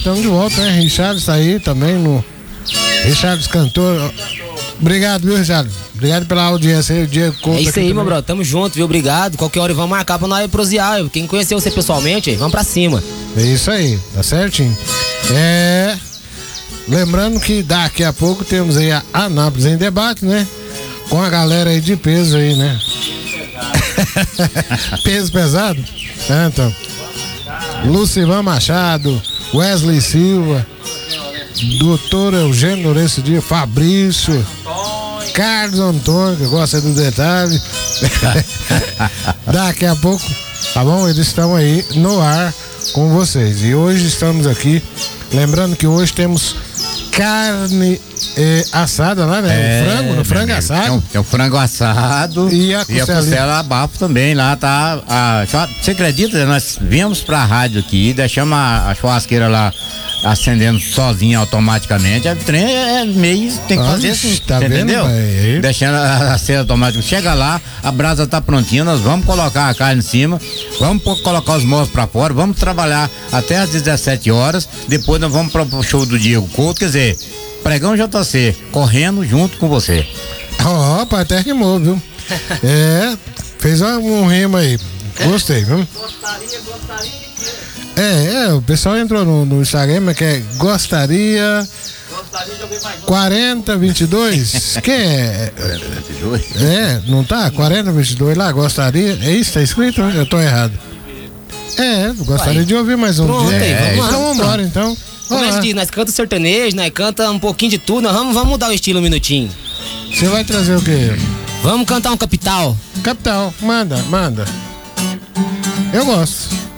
estamos de volta, né? Richard está aí também no. Richard cantor. Obrigado, viu, Richard? Obrigado pela audiência aí, o Diego Couto. É isso aí, também. meu brother. Tamo junto, viu? Obrigado. Qualquer hora vamos marcar pra nós prosear. Quem conheceu você pessoalmente, vamos pra cima. É isso aí, tá certinho. Lembrando que daqui a pouco temos aí a Anápolis em debate, né? Com a galera aí de peso aí, né? Peso pesado? Então. Lucivan Machado, Wesley Silva, Doutor Eugênio Lourenço Dias, Fabrício, Carlos Antônio, que gosta do detalhe. Daqui a pouco, tá bom? Eles estão aí no ar com vocês. E hoje estamos aqui, lembrando que hoje temos carne assada lá, né? Frango assado. Tem o frango assado e a costela a bafo também. Lá tá. Você acredita? Nós viemos pra rádio aqui, deixamos a churrasqueira lá acendendo sozinha automaticamente. O trem é meio. Tem que fazer assim. Tá entendeu? Vendo, deixando a acesa automática. Chega lá, a brasa tá prontinha, nós vamos colocar a carne em cima, vamos colocar os molhos pra fora, vamos trabalhar até às 17 horas. Depois nós vamos pro show do Diego Couto, quer dizer, Pregão JC, correndo junto com você. Pai, até rimou, viu? Fez um rima aí. Gostei, viu? O pessoal entrou no Instagram, que é gostaria de ouvir mais 4022. Quem é? 4022? Não tá? 4022 lá, gostaria. É isso, tá escrito? Eu tô errado. Gostaria de ouvir mais um. Pronto, aí, então vamos embora, então. Como é que diz? Nós canta sertanejo, nós canta um pouquinho de tudo, nós vamos mudar o estilo um minutinho. Você vai trazer o quê? Vamos cantar um Capital. Capital, manda. Eu gosto.